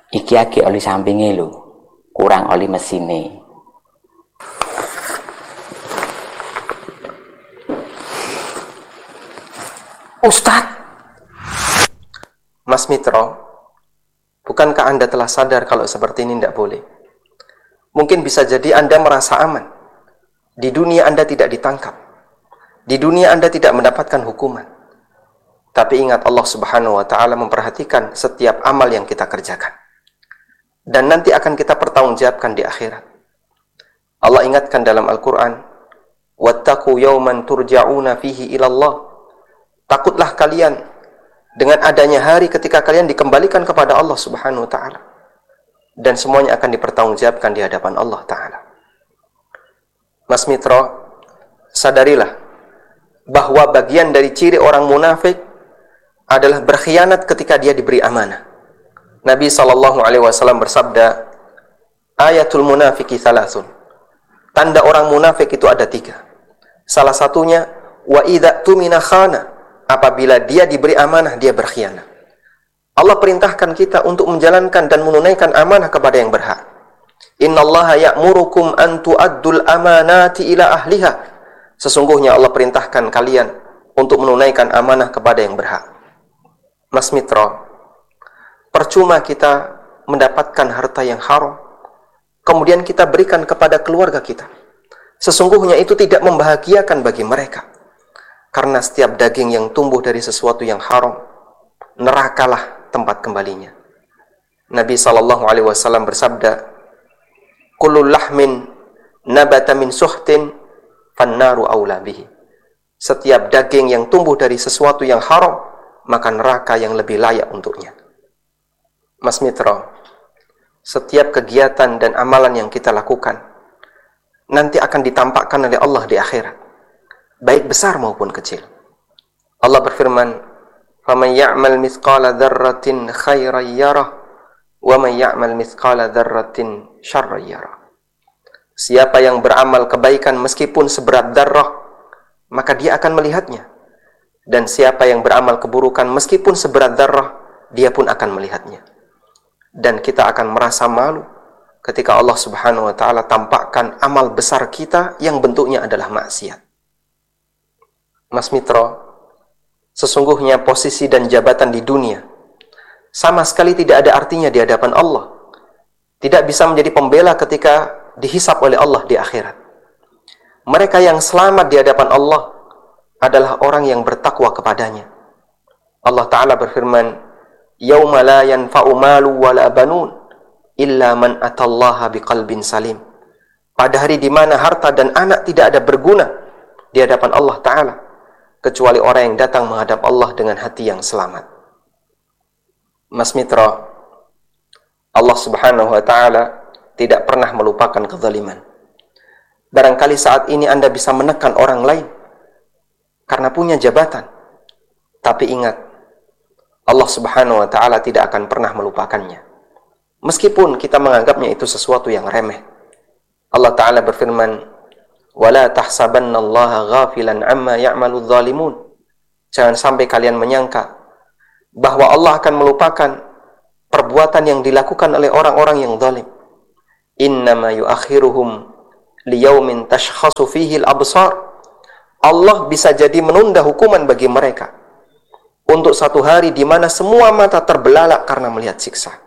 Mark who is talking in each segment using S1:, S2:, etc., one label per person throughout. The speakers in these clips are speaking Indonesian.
S1: Iki aki oli sampinge lho, kurang oli mesine. Ustadz,
S2: Mas Mitro, bukankah Anda telah sadar kalau seperti ini tidak boleh? Mungkin bisa jadi Anda merasa aman. Di dunia Anda tidak ditangkap. Di dunia Anda tidak mendapatkan hukuman. Tapi ingat, Allah Subhanahu wa Ta'ala memperhatikan setiap amal yang kita kerjakan. Dan nanti akan kita pertanggungjawabkan di akhirat. Allah ingatkan dalam Al-Quran, "Wattaqu yawman turja'una fihi ilallah." Takutlah kalian dengan adanya hari ketika kalian dikembalikan kepada Allah Subhanahu wa Ta'ala. Dan semuanya akan dipertanggungjawabkan di hadapan Allah Ta'ala. Mas Mitro, sadarilah bahwa bagian dari ciri orang munafik adalah berkhianat ketika dia diberi amanah. Nabi SAW bersabda, "Ayatul munafiki thalathun." Tanda orang munafik itu ada 3. Salah satunya, wa idza tumina khana. Apabila dia diberi amanah, dia berkhianat. Allah perintahkan kita untuk menjalankan dan menunaikan amanah kepada yang berhak. Innallaha ya'murukum an tu'addul amanati ila ahliha. Sesungguhnya Allah perintahkan kalian untuk menunaikan amanah kepada yang berhak. Mas Mitro, percuma kita mendapatkan harta yang haram, kemudian kita berikan kepada keluarga kita. Sesungguhnya itu tidak membahagiakan bagi mereka. Karena setiap daging yang tumbuh dari sesuatu yang haram, nerakalah tempat kembalinya. Nabi SAW bersabda, "Kullu lahmin nabata min suhtin, fannaru aula bihi." Setiap daging yang tumbuh dari sesuatu yang haram, maka neraka yang lebih layak untuknya. Mas Mitro, setiap kegiatan dan amalan yang kita lakukan nanti akan ditampakkan oleh Allah di akhirat, baik besar maupun kecil. Allah berfirman, "Faman ya'mal mithqala dzarratin khairan yarah, wa man ya'mal mithqala dzarratin syarran yarah." Siapa yang beramal kebaikan meskipun seberat dzarrah, maka dia akan melihatnya. Dan siapa yang beramal keburukan meskipun seberat dzarrah, dia pun akan melihatnya. Dan kita akan merasa malu ketika Allah Subhanahu wa Ta'ala tampakkan amal besar kita yang bentuknya adalah maksiat. Mas Mitro, sesungguhnya posisi dan jabatan di dunia sama sekali tidak ada artinya di hadapan Allah. Tidak bisa menjadi pembela ketika dihisab oleh Allah di akhirat. Mereka yang selamat di hadapan Allah adalah orang yang bertakwa kepadanya. Allah Ta'ala berfirman, "Yauma la yanfa'u malu wala banun illa man atallaha biqalbin salim." Pada hari di mana harta dan anak tidak ada berguna di hadapan Allah Ta'ala, kecuali orang yang datang menghadap Allah dengan hati yang selamat. Mas Mitro, Allah Subhanahu wa Ta'ala tidak pernah melupakan kezaliman. Barangkali saat ini Anda bisa menekan orang lain karena punya jabatan. Tapi ingat, Allah Subhanahu wa Ta'ala tidak akan pernah melupakannya. Meskipun kita menganggapnya itu sesuatu yang remeh. Allah Ta'ala berfirman, "Wala tahsabannallaha ghafilan amma ya'maludz zalimun." Jangan sampai kalian menyangka bahwa Allah akan melupakan perbuatan yang dilakukan oleh orang-orang yang zalim. Innama yuakhiruhum liyaumin tashkhasu fihi al-absar. Allah bisa jadi menunda hukuman bagi mereka untuk satu hari di mana semua mata terbelalak karena melihat siksa.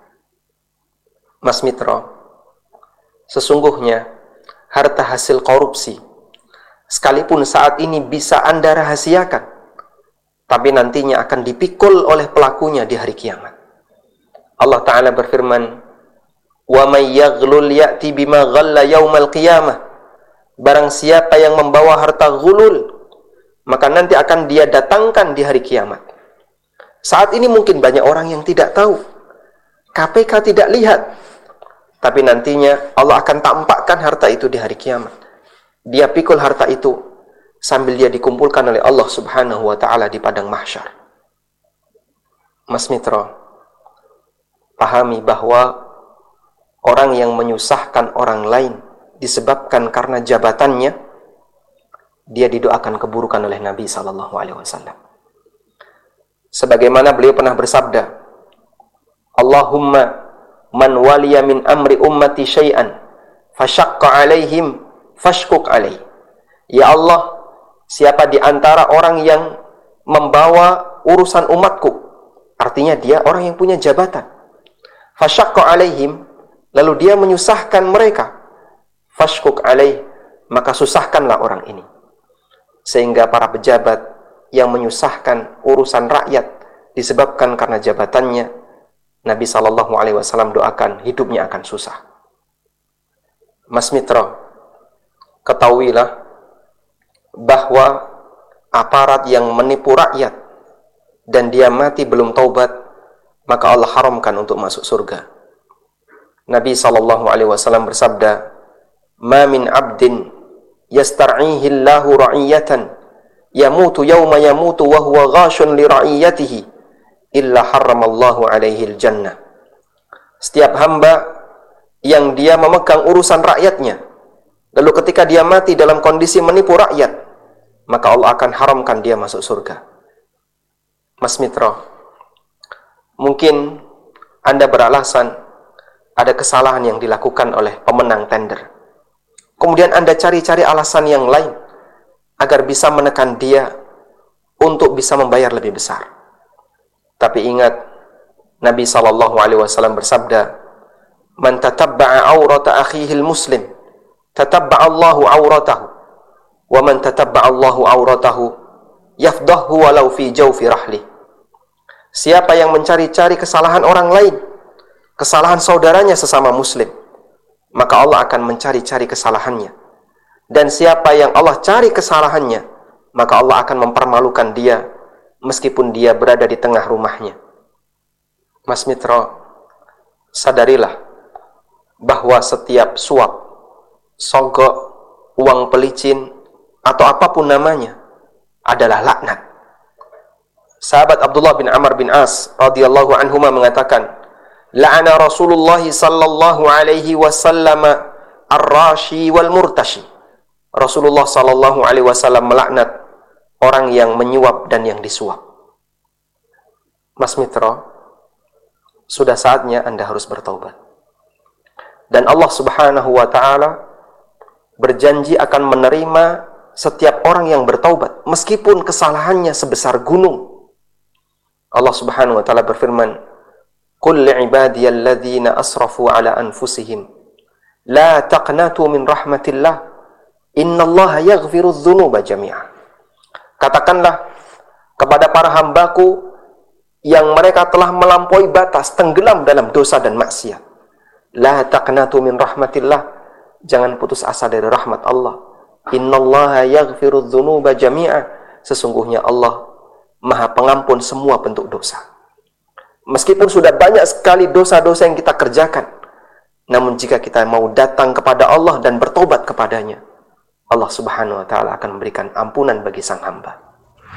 S2: Mas Mitro, sesungguhnya harta hasil korupsi, sekalipun saat ini bisa Anda rahasiakan, tapi nantinya akan dipikul oleh pelakunya di hari kiamat. Allah Ta'ala berfirman, "Wa may yaghlul ya'ti bima ghalla yaumal qiyamah." Barang siapa yang membawa harta ghulul, maka nanti akan dia datangkan di hari kiamat. Saat ini mungkin banyak orang yang tidak tahu. KPK tidak lihat. Tapi nantinya Allah akan tampakkan harta itu di hari kiamat. Dia pikul harta itu sambil dia dikumpulkan oleh Allah Subhanahu wa Ta'ala di padang mahsyar. Mas Mitro, pahami bahwa orang yang menyusahkan orang lain disebabkan karena jabatannya, dia didoakan keburukan oleh Nabi SAW. Sebagaimana beliau pernah bersabda, "Allahumma man waliya min amri ummati syai'an fashaqqa alaihim fashkuk alaih. Ya Allah, siapa di antara orang yang membawa urusan umatku, artinya dia orang yang punya jabatan, fashaqqa alaihim, lalu dia menyusahkan mereka, fashkuk alaih, maka susahkanlah orang ini. Sehingga para pejabat yang menyusahkan urusan rakyat disebabkan karena jabatannya, Nabi SAW doakan hidupnya akan susah. Mas Mitra, ketahuilah bahwa aparat yang menipu rakyat dan dia mati belum taubat, maka Allah haramkan untuk masuk surga. Nabi SAW bersabda, "Ma min 'abdin yastar'ihi Allahu ra'iyatan yamutu yawma yamutu wa huwa ghashun li ra'iyatihi illa harramallahu alaihi al-jannah." Setiap hamba yang dia memegang urusan rakyatnya, lalu ketika dia mati dalam kondisi menipu rakyat, maka Allah akan haramkan dia masuk surga. Mas Mitra, mungkin Anda beralasan ada kesalahan yang dilakukan oleh pemenang tender. Kemudian Anda cari-cari alasan yang lain agar bisa menekan dia untuk bisa membayar lebih besar. Tapi ingat, Nabi SAW bersabda, "Man tatabba'a aurata akhihil muslim, tatabba'a Allahu auratahu, wa man tatabba'a Allahu auratahu, yafdahu walau fi jawfi rahli." Siapa yang mencari-cari kesalahan orang lain, kesalahan saudaranya sesama muslim, maka Allah akan mencari-cari kesalahannya. Dan siapa yang Allah cari kesalahannya, maka Allah akan mempermalukan dia meskipun dia berada di tengah rumahnya. Mas Mitra, sadarilah bahwa setiap suap, sogok, uang pelicin, atau apapun namanya adalah laknat. Sahabat Abdullah bin Amr bin As radhiyallahu anhuma mengatakan, "La'ana Rasulullah sallallahu alaihi wasallam ar-rashi wal murtashi." Rasulullah sallallahu alaihi wasallam melaknat orang yang menyuap dan yang disuap. Mas Mitra, sudah saatnya Anda harus bertaubat. Dan Allah Subhanahu wa taala berjanji akan menerima setiap orang yang bertaubat meskipun kesalahannya sebesar gunung. Allah Subhanahu wa taala berfirman, "Qul li'ibadiyalladzina asrafu ala anfusihim la taqnatu min rahmatillah innallaha yaghfirudz dzunuba jami'a." Katakanlah kepada para hambaku yang mereka telah melampaui batas, tenggelam dalam dosa dan maksiat, la taqnatu min rahmatillah, jangan putus asa dari rahmat Allah. Innallaha yaghfirudz dzunuba jami'a, sesungguhnya Allah Maha Pengampun semua bentuk dosa. Meskipun sudah banyak sekali dosa-dosa yang kita kerjakan, namun jika kita mau datang kepada Allah dan bertobat kepadanya, Allah Subhanahu wa taala akan memberikan ampunan bagi sang hamba.